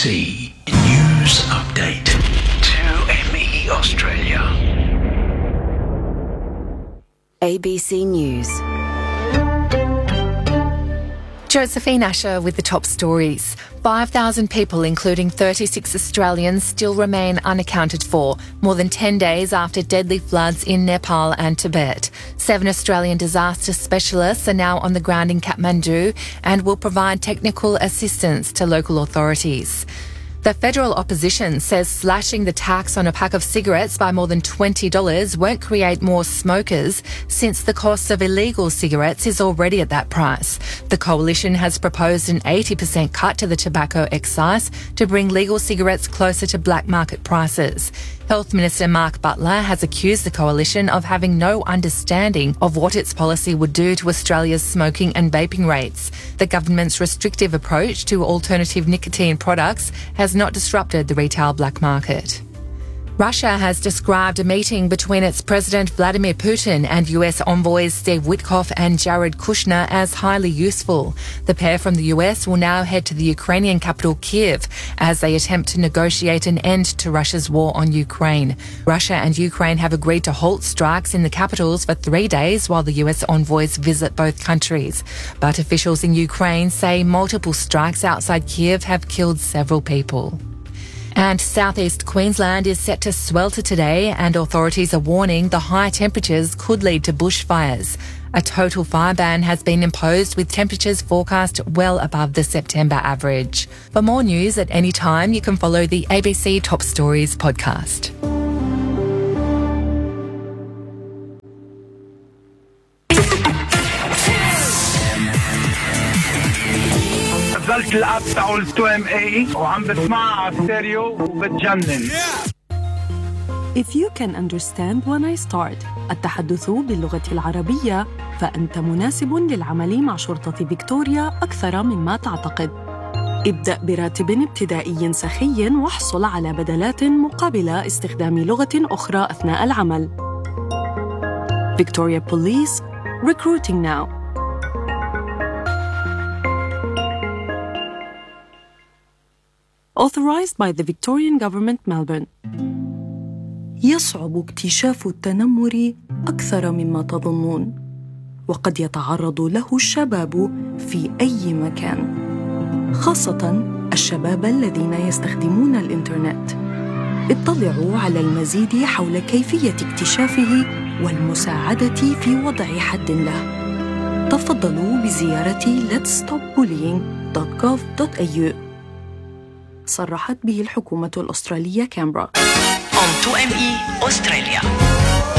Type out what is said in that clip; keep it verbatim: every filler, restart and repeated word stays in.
C News Update. two M E Australia. A B C News. Josephine Asher with the top stories. five thousand people, including thirty-six Australians, still remain unaccounted for, more than ten days after deadly floods in Nepal and Tibet. Seven Australian disaster specialists are now on the ground in Kathmandu and will provide technical assistance to local authorities. The federal opposition says slashing the tax on a pack of cigarettes by more than twenty dollars won't create more smokers, since the cost of illegal cigarettes is already at that price. The coalition has proposed an eighty percent cut to the tobacco excise to bring legal cigarettes closer to black market prices. Health Minister Mark Butler has accused the coalition of having no understanding of what its policy would do to Australia's smoking and vaping rates. The government's restrictive approach to alternative nicotine products has not disrupted the retail black market. Russia has described a meeting between its President Vladimir Putin and U S envoys Steve Witkoff and Jared Kushner as highly useful. The pair from the U S will now head to the Ukrainian capital Kyiv as they attempt to negotiate an end to Russia's war on Ukraine. Russia and Ukraine have agreed to halt strikes in the capitals for three days while the U S envoys visit both countries. But officials in Ukraine say multiple strikes outside Kyiv have killed several people. And southeast Queensland is set to swelter today, and authorities are warning the high temperatures could lead to bushfires. A total fire ban has been imposed, with temperatures forecast well above the September average. For more news at any time, you can follow the A B C Top Stories podcast. نزلت الاب تاعو تو ام اي وعم بسمعها على ستيريو وبتجنن. If you can understand when I start التحدث باللغة العربية، فأنت مناسب للعمل مع شرطة فيكتوريا أكثر مما تعتقد. ابدأ براتب ابتدائي سخي واحصل على بدلات مقابل استخدام لغة أخرى أثناء العمل. Victoria Police, recruiting now. Authorized by the Victorian Government, Melbourne. يصعب اكتشاف التنمر أكثر مما تظنون، وقد يتعرض له الشباب في أي مكان، خاصة الشباب الذين يستخدمون الإنترنت. اطلعوا على المزيد حول كيفية اكتشافه والمساعدة في وضع حد له. تفضلوا بزيارة let's stop bullying dot gov dot a u. صرحت به الحكومة الأسترالية كامبرا. On تو إم إي Australia.